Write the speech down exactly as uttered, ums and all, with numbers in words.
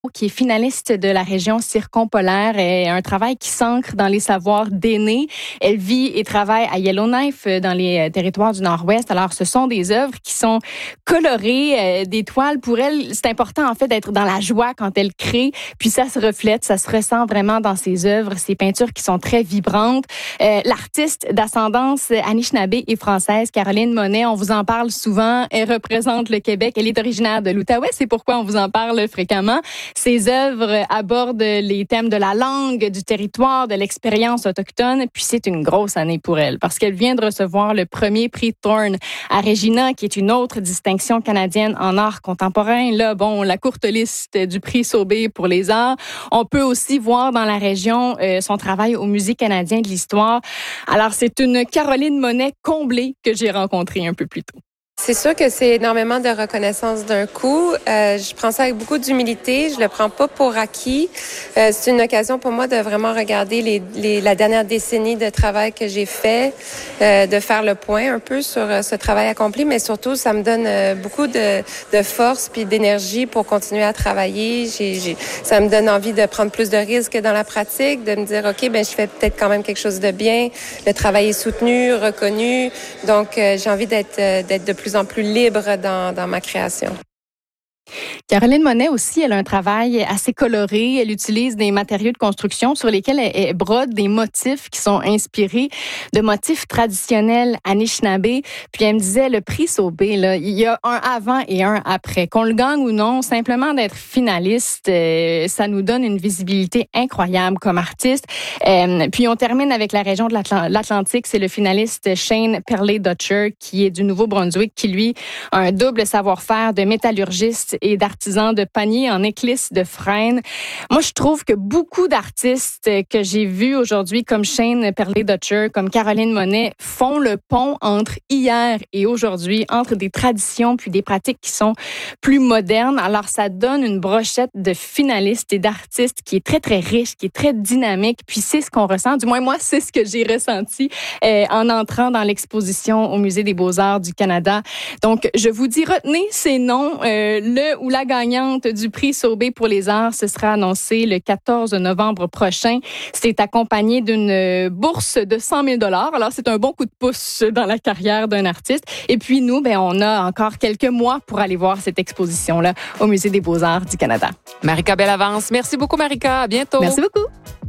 qui est finaliste de la région circumpolaire, et un travail qui s'ancre dans les savoirs d'aînés. Elle vit et travaille à Yellowknife dans les territoires du Nord-Ouest. Alors, ce sont des œuvres qui sont colorées, euh, des toiles. Pour elle, c'est important en fait d'être dans la joie quand elle crée. Puis ça se reflète, ça se ressent vraiment dans ses œuvres, ces peintures qui sont très vibrantes. Euh, l'artiste d'ascendance Anishinaabe et française, Caroline Monet, on vous en parle souvent. Elle représente le Québec. Elle est originaire de l'Outaouais. C'est pourquoi on vous en parle fréquemment. Ses œuvres abordent les thèmes de la langue, du territoire, de l'expérience autochtone. Puis c'est une grosse année pour elle parce qu'elle vient de recevoir le premier prix Thorne à Regina, qui est une autre distinction canadienne en art contemporain. Là, bon, la courte liste du prix Sauvé pour les arts. On peut aussi voir dans la région euh, son travail au Musée canadien de l'histoire. Alors, c'est une Caroline Monet comblée que j'ai rencontrée un peu plus tôt. C'est sûr que c'est énormément de reconnaissance d'un coup. Euh, je prends ça avec beaucoup d'humilité. Je le prends pas pour acquis. Euh, c'est une occasion pour moi de vraiment regarder les, les, la dernière décennie de travail que j'ai fait, euh, de faire le point un peu sur euh, ce travail accompli, mais surtout, ça me donne euh, beaucoup de, de force puis d'énergie pour continuer à travailler. J'ai, j'ai, ça me donne envie de prendre plus de risques dans la pratique, de me dire, OK, ben je fais peut-être quand même quelque chose de bien. Le travail est soutenu, reconnu. Donc, euh, j'ai envie d'être, euh, d'être de plus en plus libre dans, dans ma création. Caroline Monet aussi, elle a un travail assez coloré. Elle utilise des matériaux de construction sur lesquels elle, elle brode des motifs qui sont inspirés de motifs traditionnels Anishinaabe. Puis elle me disait, le prix Sauvé, là, il y a un avant et un après. Qu'on le gagne ou non, simplement d'être finaliste, euh, ça nous donne une visibilité incroyable comme artiste. Euh, puis on termine avec la région de l'Atl- l'Atlantique. C'est le finaliste Shane Perley-Dutcher, qui est du Nouveau-Brunswick, qui lui a un double savoir-faire de métallurgiste et d'artisans de paniers en éclisse de frêne. Moi, je trouve que beaucoup d'artistes que j'ai vus aujourd'hui, comme Shane Perley-Dutcher, comme Caroline Monet, font le pont entre hier et aujourd'hui, entre des traditions puis des pratiques qui sont plus modernes. Alors, ça donne une brochette de finalistes et d'artistes qui est très, très riche, qui est très dynamique. Puis c'est ce qu'on ressent. Du moins, moi, c'est ce que j'ai ressenti euh, en entrant dans l'exposition au Musée des Beaux-Arts du Canada. Donc, je vous dis, retenez ces noms. Euh, le ou la gagnante du prix Sauvé pour les arts, ce sera annoncé le quatorze novembre prochain. C'est accompagné d'une bourse de cent mille dollars. Alors, c'est un bon coup de pouce dans la carrière d'un artiste. Et puis, nous, ben, on a encore quelques mois pour aller voir cette exposition-là au Musée des Beaux-Arts du Canada. Marika Bellavance, merci beaucoup, Marika. À bientôt. Merci beaucoup.